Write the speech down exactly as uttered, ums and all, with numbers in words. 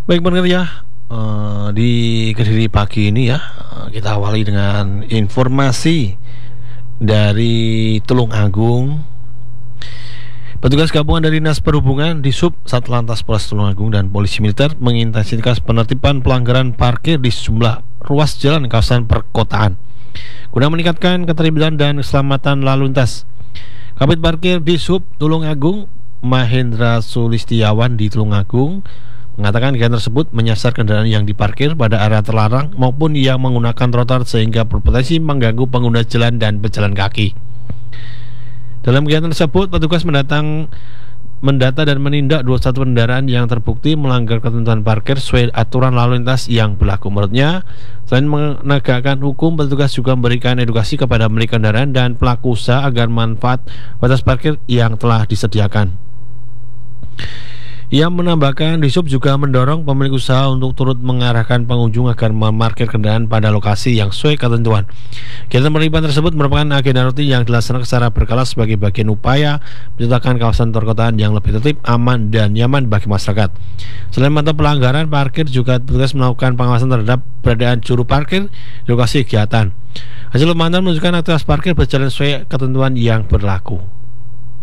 Baik pendengar ya, eh, di Kediri pagi ini ya, eh, kita awali dengan informasi dari Tulung Agung. Petugas gabungan dari Dinas Perhubungan di Sub Satlantas Polres Tulung Agung dan Polisi Militer mengintensifikasi penertiban pelanggaran parkir di sejumlah ruas jalan kawasan perkotaan guna meningkatkan keterlibatan dan keselamatan lalu lintas. Kabid Parkir di Sub Tulung Agung Mahendra Sulistiawan di Tulung Agung mengatakan kegiatan tersebut menyasar kendaraan yang diparkir pada area terlarang maupun yang menggunakan trotoar sehingga berpotensi mengganggu pengguna jalan dan pejalan kaki. Dalam kegiatan tersebut, petugas mendatang mendata dan menindak dua puluh satu kendaraan yang terbukti melanggar ketentuan parkir sesuai aturan lalu lintas yang berlaku. Menurutnya, selain menegakkan hukum, petugas juga memberikan edukasi kepada pemilik kendaraan dan pelaku usaha agar manfaat batas parkir yang telah disediakan. Ia menambahkan Disub juga mendorong pemilik usaha untuk turut mengarahkan pengunjung agar memarkir kendaraan pada lokasi yang sesuai ketentuan. Kegiatan penertiban tersebut merupakan agenda rutin yang dilaksanakan secara berkala sebagai bagian upaya menciptakan kawasan perkotaan yang lebih tertib, aman, dan nyaman bagi masyarakat. Selain memantau pelanggaran parkir, juga petugas melakukan pengawasan terhadap keberadaan juru parkir di lokasi kegiatan. Hasil pemantauan menunjukkan aktivitas parkir berjalan sesuai ketentuan yang berlaku.